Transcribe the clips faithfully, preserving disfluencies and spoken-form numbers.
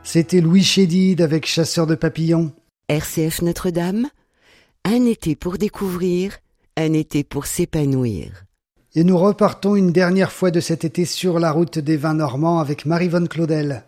C'était Louis Chédid avec Chasseur de papillons. R C F Notre-Dame, un été pour découvrir, un été pour s'épanouir. Et nous repartons une dernière fois de cet été sur la route des vins normands avec Maryvonne Claudel.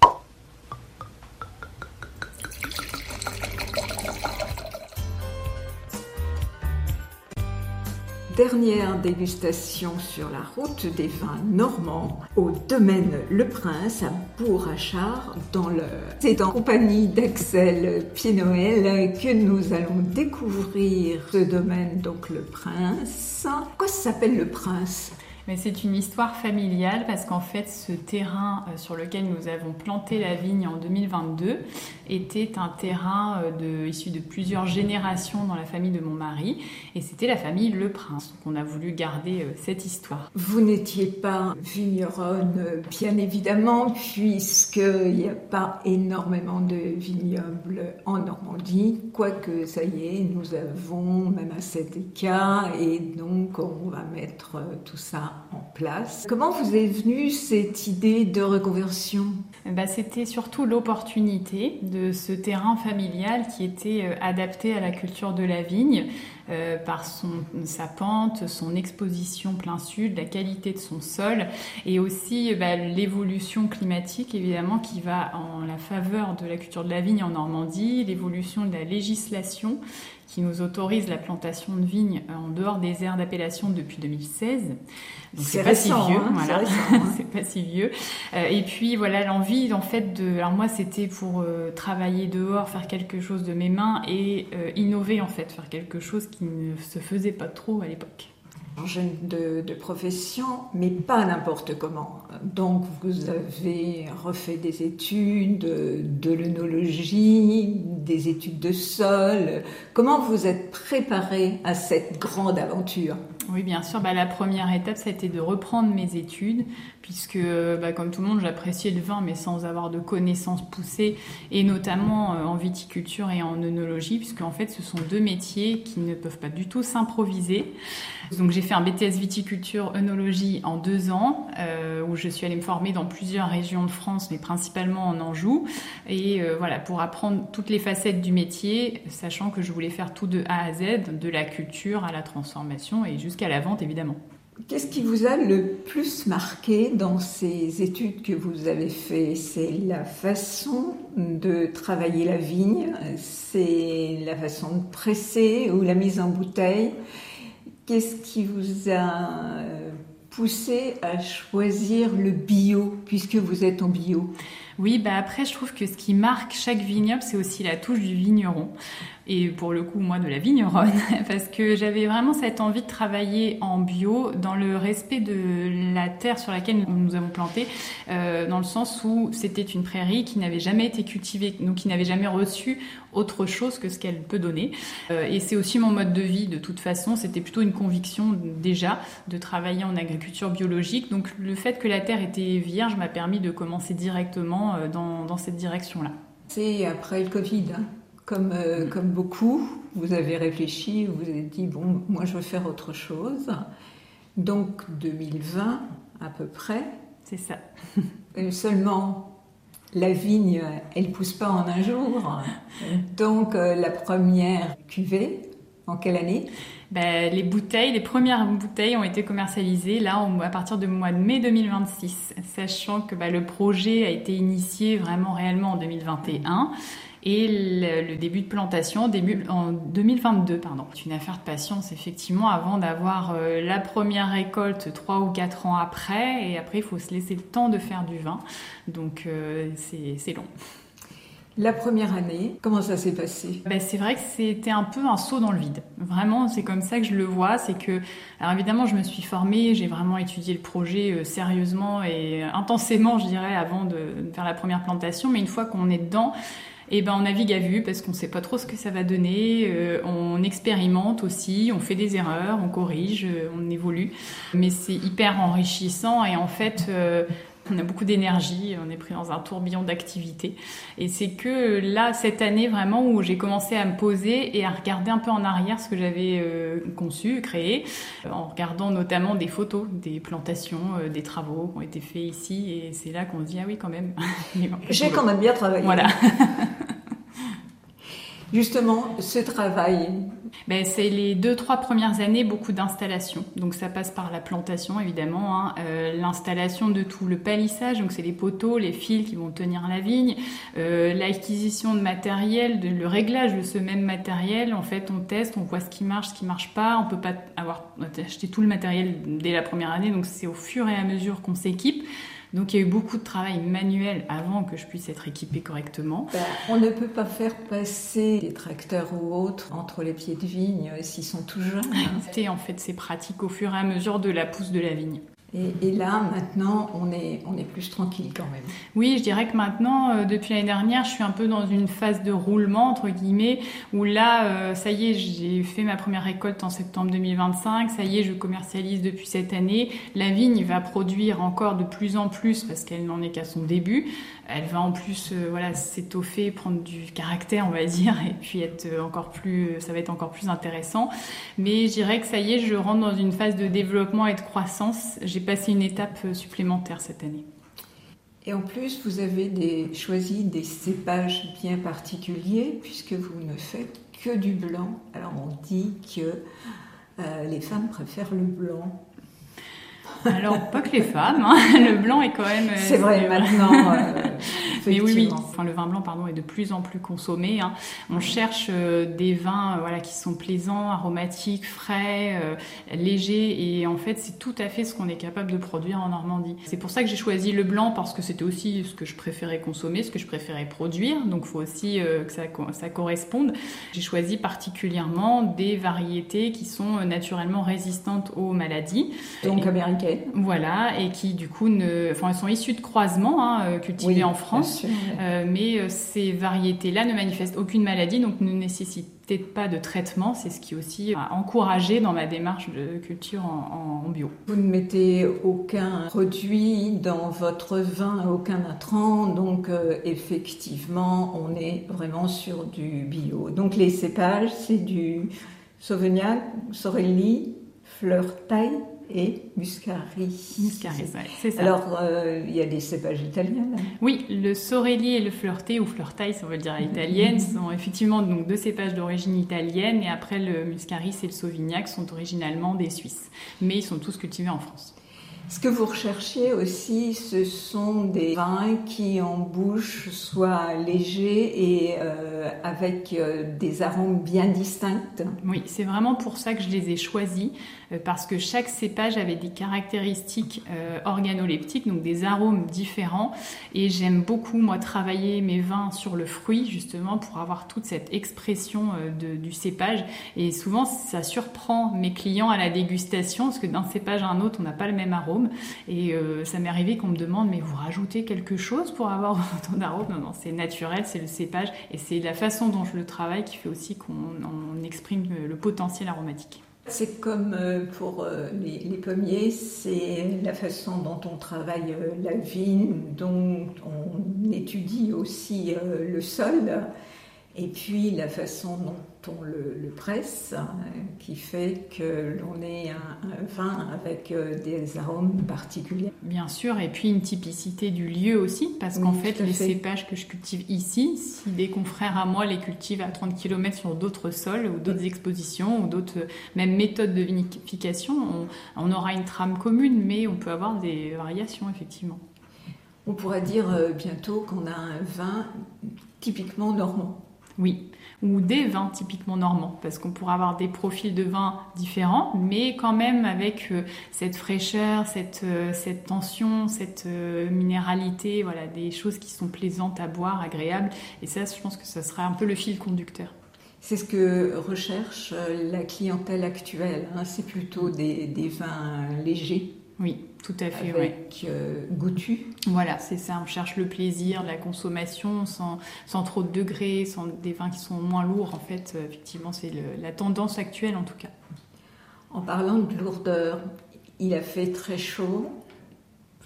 Dernière dégustation sur la route des vins normands au domaine Le Prince à Bourg-Achard dans l'Eure. C'est en compagnie d'Axel Pied-Noël que nous allons découvrir ce domaine, donc Le Prince. Pourquoi ça s'appelle Le Prince ? Mais c'est une histoire familiale parce qu'en fait, ce terrain sur lequel nous avons planté la vigne en deux mille vingt-deux était un terrain de, issu de plusieurs générations dans la famille de mon mari et c'était la famille Le Prince. Donc on a voulu garder cette histoire. Vous n'étiez pas vigneronne, bien évidemment, puisqu'il n'y a pas énormément de vignobles en Normandie. Quoique, ça y est, nous avons même à cet écart et donc on va mettre tout ça en place. Comment vous est venue cette idée de reconversion ? Bah, c'était surtout l'opportunité de ce terrain familial qui était euh, adapté à la culture de la vigne euh, par son, sa pente, son exposition plein sud, la qualité de son sol et aussi bah, l'évolution climatique évidemment qui va en la faveur de la culture de la vigne en Normandie, l'évolution de la législation qui nous autorise la plantation de vignes en dehors des aires d'appellation depuis deux mille seize. Donc c'est, c'est pas récent, si vieux, hein, voilà. C'est, récent, hein. C'est pas si vieux. Euh, et puis voilà l'envie en fait de. Alors moi c'était pour euh, travailler dehors, faire quelque chose de mes mains et euh, innover en fait, faire quelque chose qui ne se faisait pas trop à l'époque. Jeune de, de profession, mais pas n'importe comment. Donc, vous avez refait des études de, de l'œnologie, des études de sol. Comment vous êtes préparé à cette grande aventure ? Oui, bien sûr. Bah, la première étape, ça a été de reprendre mes études, puisque, bah, comme tout le monde, j'appréciais le vin, mais sans avoir de connaissances poussées, et notamment euh, en viticulture et en œnologie, puisque en fait, ce sont deux métiers qui ne peuvent pas du tout s'improviser. Donc, j'ai fait un B T S viticulture œnologie en deux ans, euh, où je suis allée me former dans plusieurs régions de France, mais principalement en Anjou, et euh, voilà, pour apprendre toutes les facettes du métier, sachant que je voulais faire tout de A à Z, de la culture à la transformation et jusqu'à à la vente, évidemment. Qu'est-ce qui vous a le plus marqué dans ces études que vous avez faites ? C'est la façon de travailler la vigne, c'est la façon de presser ou la mise en bouteille. Qu'est-ce qui vous a poussé à choisir le bio, puisque vous êtes en bio ? Oui, bah après, je trouve que ce qui marque chaque vignoble, c'est aussi la touche du vigneron. Et pour le coup, moi, de la vigneronne, parce que j'avais vraiment cette envie de travailler en bio, dans le respect de la terre sur laquelle nous avons planté, euh, dans le sens où c'était une prairie qui n'avait jamais été cultivée, donc qui n'avait jamais reçu autre chose que ce qu'elle peut donner. Euh, et c'est aussi mon mode de vie, de toute façon. C'était plutôt une conviction, déjà, de travailler en agriculture biologique. Donc, le fait que la terre était vierge m'a permis de commencer directement dans, dans cette direction-là. C'est après le Covid, hein. Comme, euh, comme beaucoup, vous avez réfléchi, vous vous êtes dit, bon, moi je veux faire autre chose. Donc deux mille vingt à peu près. C'est ça. Et seulement, la vigne, elle ne pousse pas en un jour. Donc euh, la première cuvée, en quelle année ? Ben, les bouteilles, les premières bouteilles ont été commercialisées là à partir du mois de mai deux mille vingt-six, sachant que ben, le projet a été initié vraiment réellement en deux mille vingt et un. Et le, le début de plantation début en deux mille vingt-deux, pardon. C'est une affaire de patience, effectivement, avant d'avoir euh, la première récolte trois ou quatre ans après. Et après, il faut se laisser le temps de faire du vin. Donc, euh, c'est, c'est long. La première année, comment ça s'est passé ? Ben, c'est vrai que c'était un peu un saut dans le vide. Vraiment, c'est comme ça que je le vois. C'est que, alors évidemment, je me suis formée, j'ai vraiment étudié le projet euh, sérieusement et intensément, je dirais, avant de, de faire la première plantation. Mais une fois qu'on est dedans, et ben on navigue à vue parce qu'on ne sait pas trop ce que ça va donner, euh, on expérimente aussi, on fait des erreurs, on corrige, euh, on évolue. Mais c'est hyper enrichissant et en fait, euh, On a beaucoup d'énergie, on est pris dans un tourbillon d'activités. Et c'est que là, cette année, vraiment, où j'ai commencé à me poser et à regarder un peu en arrière ce que j'avais euh, conçu, créé, en regardant notamment des photos, des plantations, euh, des travaux qui ont été faits ici. Et c'est là qu'on se dit, ah oui, quand même. J'ai quand même bien travaillé. Voilà. Justement, ce travail, ben, c'est les deux, trois premières années, beaucoup d'installation. Donc ça passe par la plantation, évidemment, hein, euh, l'installation de tout le palissage, donc c'est les poteaux, les fils qui vont tenir la vigne, euh, l'acquisition de matériel, de, le réglage de ce même matériel. En fait, on teste, on voit ce qui marche, ce qui marche pas. On peut pas avoir acheté tout le matériel dès la première année, donc c'est au fur et à mesure qu'on s'équipe. Donc il y a eu beaucoup de travail manuel avant que je puisse être équipée correctement. Ben, on ne peut pas faire passer des tracteurs ou autres entre les pieds de vigne s'ils sont tout jeunes. C'était en fait ces pratiques au fur et à mesure de la pousse de la vigne. Et, et là, maintenant, on est, on est plus tranquille quand même. Oui, je dirais que maintenant, euh, depuis l'année dernière, je suis un peu dans une phase de roulement, entre guillemets, où là, euh, ça y est, j'ai fait ma première récolte en septembre deux mille vingt-cinq, ça y est, je commercialise depuis cette année. La vigne va produire encore de plus en plus, parce qu'elle n'en est qu'à son début. Elle va en plus euh, voilà, s'étoffer, prendre du caractère, on va dire, et puis être encore plus, ça va être encore plus intéressant. Mais je dirais que ça y est, je rentre dans une phase de développement et de croissance. J'ai passé une étape supplémentaire cette année. Et en plus, vous avez des, choisi des cépages bien particuliers, puisque vous ne faites que du blanc. Alors on dit que euh, les femmes préfèrent le blanc. Alors, pas que les femmes, hein. Le blanc est quand même... C'est vrai, c'est... maintenant, euh, mais oui, oui. Enfin, le vin blanc, pardon, est de plus en plus consommé, hein. On cherche euh, des vins euh, voilà, qui sont plaisants, aromatiques, frais, euh, légers, et en fait, c'est tout à fait ce qu'on est capable de produire en Normandie. C'est pour ça que j'ai choisi le blanc, parce que c'était aussi ce que je préférais consommer, ce que je préférais produire, donc il faut aussi euh, que ça, ça corresponde. J'ai choisi particulièrement des variétés qui sont naturellement résistantes aux maladies. Donc et, américaines. Voilà, et qui du coup, ne, enfin, elles sont issues de croisements hein, cultivés oui, en France, sûr, ouais. euh, mais euh, ces variétés-là ne manifestent aucune maladie, donc ne nécessitent pas de traitement. C'est ce qui aussi a encouragé dans ma démarche de culture en, en bio. Vous ne mettez aucun produit dans votre vin, aucun intrant, donc euh, effectivement, on est vraiment sur du bio. Donc les cépages, c'est du Sauvignac, Sorelli, Fleur-Taille et Muscari. Muscari, ouais, c'est ça. Alors, euh, il y a des cépages italiens, là. Oui, le Sorelli et le Fleur-Taille, ou Fleur-Taille, si on veut le dire à l'italienne, mm-hmm. sont effectivement donc deux cépages d'origine italienne, et après le Muscari et le Sauvignac sont originalement des Suisses. Mais ils sont tous cultivés en France. Ce que vous recherchez aussi, ce sont des vins qui en bouche soient légers et euh, avec euh, des arômes bien distincts. Oui, c'est vraiment pour ça que je les ai choisis, euh, parce que chaque cépage avait des caractéristiques euh, organoleptiques, donc des arômes différents. Et j'aime beaucoup, moi, travailler mes vins sur le fruit, justement, pour avoir toute cette expression euh, de, du cépage. Et souvent, ça surprend mes clients à la dégustation, parce que d'un cépage à un autre, on n'a pas le même arôme. Et euh, ça m'est arrivé qu'on me demande, mais vous rajoutez quelque chose pour avoir autant d'arômes? Non, non, c'est naturel, c'est le cépage, et c'est la façon dont je le travaille qui fait aussi qu'on on exprime le potentiel aromatique. C'est comme pour les, les pommiers, c'est la façon dont on travaille la vigne, dont on étudie aussi le sol, et puis la façon dont on le, le presse, qui fait que l'on ait un, un vin avec des arômes particuliers. Bien sûr, et puis une typicité du lieu aussi, parce oui, qu'en fait, les fait. cépages que je cultive ici, si des confrères à moi les cultivent à trente kilomètres sur d'autres sols, ou d'autres expositions, ou d'autres même méthodes de vinification, on, on aura une trame commune, mais on peut avoir des variations, effectivement. On pourra dire bientôt qu'on a un vin typiquement normand. Oui, ou des vins typiquement normands, parce qu'on pourra avoir des profils de vins différents, mais quand même avec euh, cette fraîcheur, cette, euh, cette tension, cette euh, minéralité, voilà, des choses qui sont plaisantes à boire, agréables. Et ça, je pense que ça sera un peu le fil conducteur. C'est ce que recherche la clientèle actuelle, hein. C'est plutôt des, des vins légers. Oui, tout à fait. Avec ouais. euh, goûtu. Voilà, c'est ça. On cherche le plaisir, la consommation, sans, sans trop de degrés, sans des vins qui sont moins lourds. En fait, euh, effectivement, c'est le, la tendance actuelle, en tout cas. En parlant de lourdeur, il a fait très chaud.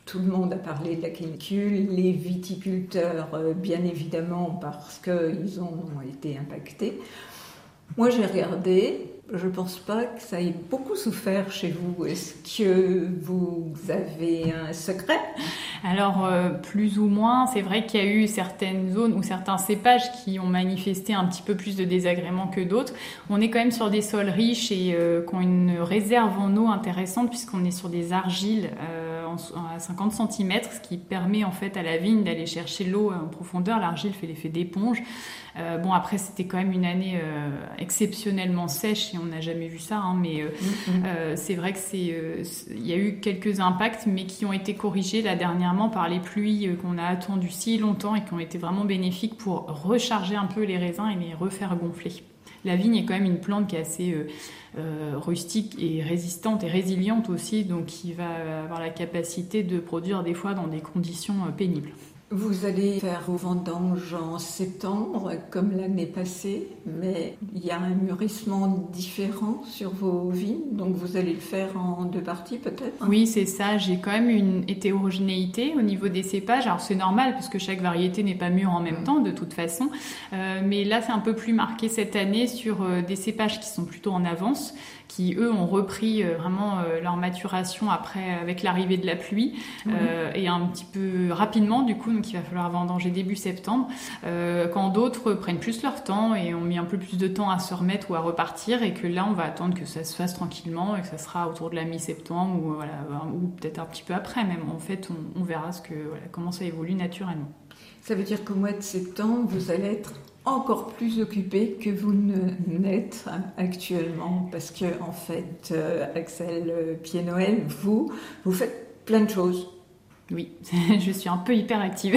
Tout le monde a parlé de la canicule, les viticulteurs, euh, bien évidemment, parce qu'ils en ont été impactés. Moi, j'ai regardé, je ne pense pas que ça ait beaucoup souffert chez vous. Est-ce que vous avez un secret ? Alors, euh, plus ou moins, c'est vrai qu'il y a eu certaines zones ou certains cépages qui ont manifesté un petit peu plus de désagréments que d'autres. On est quand même sur des sols riches et euh, qui ont une réserve en eau intéressante puisqu'on est sur des argiles euh, en, à cinquante centimètres, ce qui permet en fait à la vigne d'aller chercher l'eau en profondeur. L'argile fait l'effet d'éponge. Euh, bon, après, c'était quand même une année euh, exceptionnellement sèche et on n'a jamais vu ça, hein, mais euh, mm-hmm. euh, c'est vrai que c'est, euh, il y a eu quelques impacts, mais qui ont été corrigés là dernièrement par les pluies euh, qu'on a attendues si longtemps et qui ont été vraiment bénéfiques pour recharger un peu les raisins et les refaire gonfler. La vigne est quand même une plante qui est assez euh, euh, rustique et résistante et résiliente aussi, donc qui va avoir la capacité de produire des fois dans des conditions euh, pénibles. Vous allez faire vos vendanges en septembre, comme l'année passée, mais il y a un mûrissement différent sur vos vignes, donc vous allez le faire en deux parties peut-être ? Oui, c'est ça. J'ai quand même une hétérogénéité au niveau des cépages. Alors c'est normal, parce que chaque variété n'est pas mûre en même temps, de toute façon. Euh, mais là, c'est un peu plus marqué cette année sur euh, des cépages qui sont plutôt en avance, qui eux ont repris euh, vraiment euh, leur maturation après avec l'arrivée de la pluie euh, mmh. et un petit peu rapidement du coup, donc il va falloir vendanger début septembre, euh, quand d'autres prennent plus leur temps et ont mis un peu plus de temps à se remettre ou à repartir, et que là on va attendre que ça se fasse tranquillement et que ça sera autour de la mi-septembre ou, voilà, ou peut-être un petit peu après même. En fait, on, on verra ce que, voilà, comment ça évolue naturellement. Ça veut dire qu'au mois de septembre, vous allez être encore plus occupé que vous ne n'êtes actuellement, parce que en fait, euh, Axel Pied-Noël, vous, vous faites plein de choses. Oui, je suis un peu hyperactive.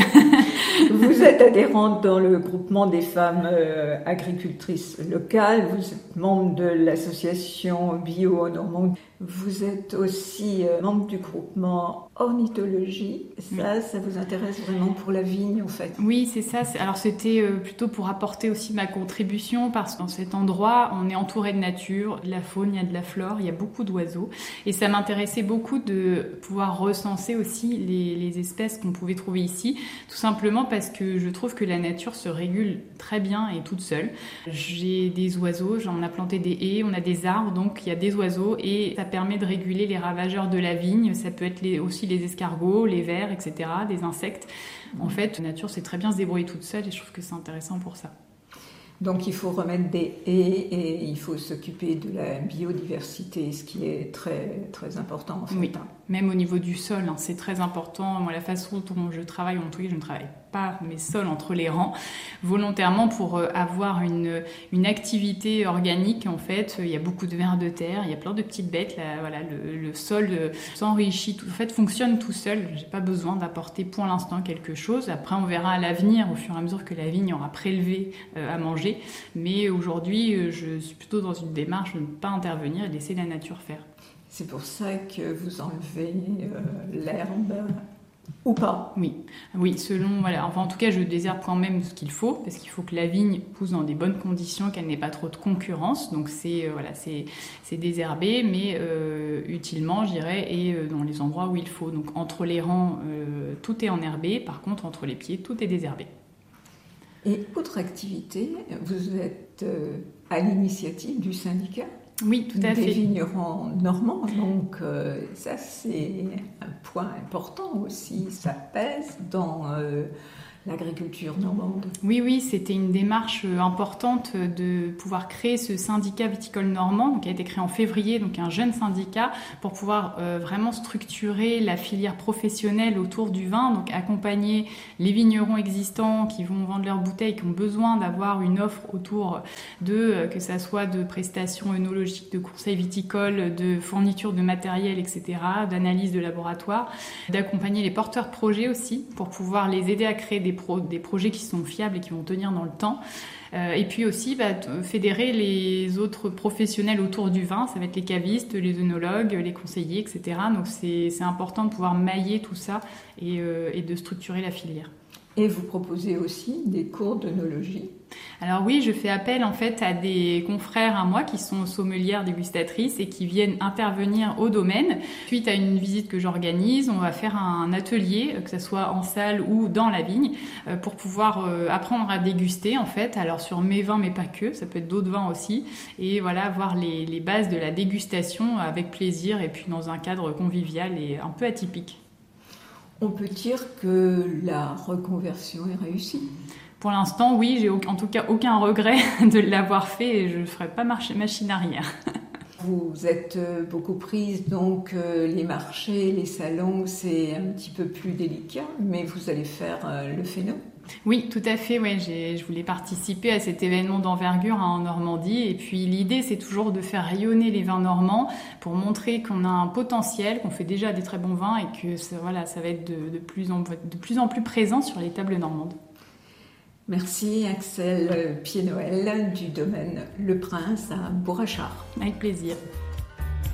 Vous êtes adhérente dans le groupement des femmes euh, agricultrices locales, vous êtes membre de l'association Bio en Normandie, vous êtes aussi euh, membre du groupement ornithologie. Ça, oui. Ça vous intéresse vraiment pour la vigne en fait ? Oui, c'est ça. Alors c'était euh, plutôt pour apporter aussi ma contribution, parce que dans cet endroit, on est entouré de nature, de la faune, il y a de la flore, il y a beaucoup d'oiseaux. Et ça m'intéressait beaucoup de pouvoir recenser aussi les, les espèces qu'on pouvait trouver ici, tout simplement parce que je trouve que la nature se régule très bien et toute seule. J'ai des oiseaux, on a planté des haies, on a des arbres, donc il y a des oiseaux et ça permet de réguler les ravageurs de la vigne. Ça peut être les, aussi les escargots, les vers, et cetera, des insectes. En fait, la nature sait très bien se débrouiller toute seule et je trouve que c'est intéressant pour ça. Donc il faut remettre des haies et il faut s'occuper de la biodiversité, ce qui est très, très important en fait. Oui, même au niveau du sol, hein, c'est très important. Moi, la façon dont je travaille, en tout cas, je ne travaille pas mes sols entre les rangs, volontairement pour avoir une, une activité organique. En fait, il y a beaucoup de vers de terre, il y a plein de petites bêtes. Là, voilà, le, le sol s'enrichit, tout, en fait, fonctionne tout seul. J'ai pas besoin d'apporter pour l'instant quelque chose. Après, on verra à l'avenir, au fur et à mesure que la vigne aura prélevé euh, à manger. Mais aujourd'hui, je suis plutôt dans une démarche de ne pas intervenir et de laisser la nature faire. C'est pour ça que vous enlevez euh, l'herbe ou pas ? Oui, oui, selon, voilà. Enfin, en tout cas, je désherbe quand même ce qu'il faut, parce qu'il faut que la vigne pousse dans des bonnes conditions, qu'elle n'ait pas trop de concurrence. Donc, c'est, euh, voilà, c'est, c'est désherbé, mais euh, utilement, je dirais, et euh, dans les endroits où il faut. Donc, entre les rangs, euh, tout est enherbé. Par contre, entre les pieds, tout est désherbé. Et autre activité, vous êtes euh, à l'initiative du syndicat ? Oui, tout à des fait. Des vignerons normands, donc euh, ça c'est un point important aussi, ça pèse dans euh, l'agriculture normande. Oui, oui, c'était une démarche importante de pouvoir créer ce syndicat viticole normand, donc, qui a été créé en février, donc un jeune syndicat, pour pouvoir euh, vraiment structurer la filière professionnelle autour du vin, donc accompagner les vignerons existants qui vont vendre leurs bouteilles, qui ont besoin d'avoir une offre autour d'eux, euh, que ça soit de prestations œnologiques, de conseils viticoles, de fournitures de matériel, et cetera, d'analyse de laboratoire, d'accompagner les porteurs de projets aussi, pour pouvoir les aider à créer des Pro, des projets qui sont fiables et qui vont tenir dans le temps. Euh, et puis aussi bah, fédérer les autres professionnels autour du vin, ça va être les cavistes, les œnologues, les conseillers, et cetera. Donc c'est, c'est important de pouvoir mailler tout ça et, euh, et de structurer la filière. Et vous proposez aussi des cours d'œnologie. Alors oui, je fais appel en fait à des confrères à moi qui sont sommelières dégustatrices et qui viennent intervenir au domaine. Suite à une visite que j'organise, on va faire un atelier, que ce soit en salle ou dans la vigne, pour pouvoir apprendre à déguster en fait. Alors sur mes vins, mais pas que, ça peut être d'autres vins aussi. Et voilà, voir les, les bases de la dégustation avec plaisir et puis dans un cadre convivial et un peu atypique. On peut dire que la reconversion est réussie. Pour l'instant, oui, j'ai en tout cas aucun regret de l'avoir fait et je ne ferai pas machine arrière. Vous êtes beaucoup prise, donc les marchés, les salons, c'est un petit peu plus délicat, mais vous allez faire le Féno. Oui, tout à fait. Ouais, j'ai, je voulais participer à cet événement d'envergure hein, en Normandie. Et puis l'idée, c'est toujours de faire rayonner les vins normands pour montrer qu'on a un potentiel, qu'on fait déjà des très bons vins et que ça, voilà, ça va être de, de, plus en, de plus en plus présent sur les tables normandes. Merci Axelle Pied-Noël du domaine Le Prince à Bourrachard. Avec plaisir.